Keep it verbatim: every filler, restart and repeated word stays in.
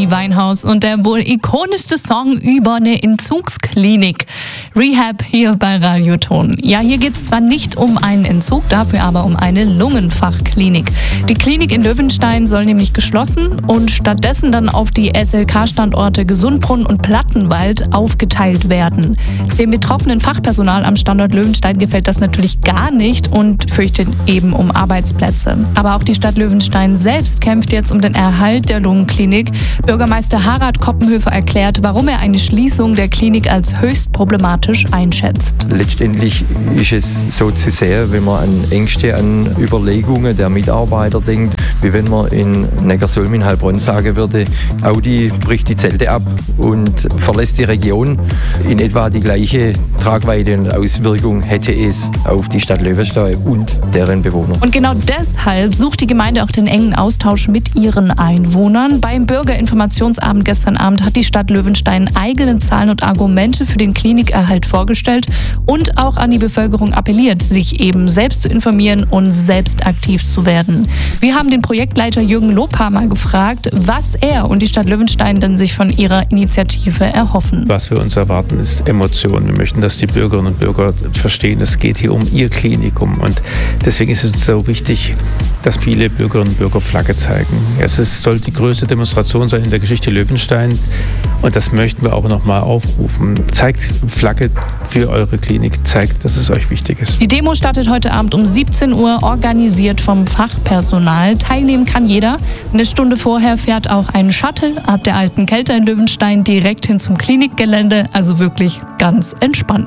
Amy Winehouse und der wohl ikonischste Song über eine Entzugsklinik. Rehab hier bei Radioton. Ja, hier geht es zwar nicht um einen Entzug, dafür aber um eine Lungenfachklinik. Die Klinik in Löwenstein soll nämlich geschlossen und stattdessen dann auf die S L K-Standorte Gesundbrunnen und Plattenwald aufgeteilt werden. Dem betroffenen Fachpersonal am Standort Löwenstein gefällt das natürlich gar nicht und fürchtet eben um Arbeitsplätze. Aber auch die Stadt Löwenstein selbst kämpft jetzt um den Erhalt der Lungenklinik. Bürgermeister Harald Koppenhöfer erklärt, warum er eine Schließung der Klinik als höchst problematisch einschätzt. Letztendlich ist es so zu sehen, wenn man an Ängste, an Überlegungen der Mitarbeiter denkt, wie wenn man in Neckarsulm in Heilbronn sagen würde, Audi bricht die Zelte ab und verlässt die Region. In etwa die gleiche Tragweite und Auswirkung hätte es auf die Stadt Löwenstein und deren Bewohner. Und genau deshalb sucht die Gemeinde auch den engen Austausch mit ihren Einwohnern. Beim Bürgerinformationsabend gestern Abend hat die Stadt Löwenstein eigene Zahlen und Argumente für den Klinikerhalt vorgestellt und auch an die Bevölkerung appelliert, sich eben selbst zu informieren und selbst aktiv zu werden. Wir haben den Projektleiter Jürgen Lobhammer gefragt, was er und die Stadt Löwenstein denn sich von ihrer Initiative erhoffen. Was wir uns erwarten, ist Emotion. Wir möchten, dass die Bürgerinnen und Bürger verstehen, es geht hier um ihr Klinikum. Und deswegen ist es so wichtig, dass viele Bürgerinnen und Bürger Flagge zeigen. Es ist, soll die größte Demonstration sein in der Geschichte Löwenstein. Und das möchten wir auch nochmal aufrufen. Zeigt Flagge für eure Klinik, zeigt, dass es euch wichtig ist. Die Demo startet heute Abend um siebzehn Uhr, organisiert vom Fachpersonal. Teilnehmen kann jeder. Eine Stunde vorher fährt auch ein Shuttle ab der alten Kelter in Löwenstein direkt hin zum Klinikgelände. Also wirklich ganz entspannt.